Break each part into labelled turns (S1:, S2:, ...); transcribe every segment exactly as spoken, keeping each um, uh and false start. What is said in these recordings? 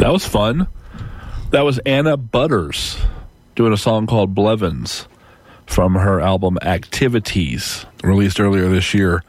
S1: That was fun. That was Anna Butters doing a song called Blevins from her album Activities, released earlier this year.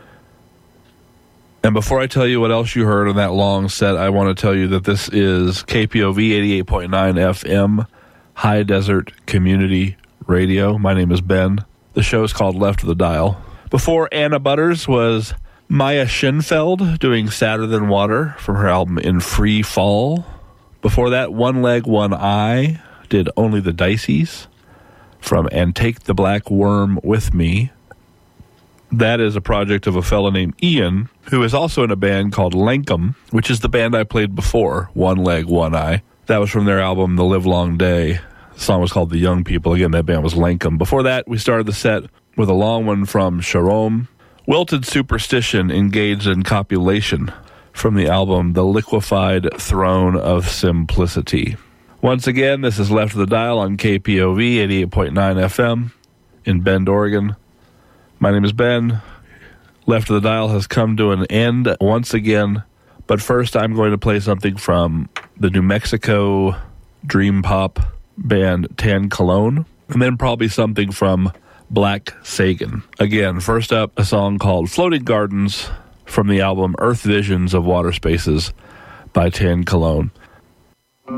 S1: And before I tell you what else you heard in that long set, I want to tell you that this is K P O V eighty-eight point nine F M, High Desert Community Radio. My name is Ben. The show is called Left of the Dial. Before Anna Butters was Maya Schinfeld doing Sadder Than Water from her album In Free Fall. Before that, One Leg, One Eye did Only the Diceys from And Take the Black Worm With Me. That is a project of a fellow named Ian, who is also in a band called Lankum, which is the band I played before, One Leg, One Eye. That was from their album The Livelong Day. The song was called The Young People. Again, that band was Lankum. Before that, we started the set with a long one from Sharom. Wilted Superstition engaged in copulation from the album The Liquefied Throne of Simplicity. Once again, this is Left of the Dial on K P O V eighty-eight point nine F M in Bend, Oregon. My name is Ben. Left of the Dial has come to an end once again, but first I'm going to play something from the New Mexico dream pop band Tan Cologne, and then probably something from Black Sagan. Again, first up, a song called Floating Gardens from the album Earth Visions of Water Spaces by Tan Cologne.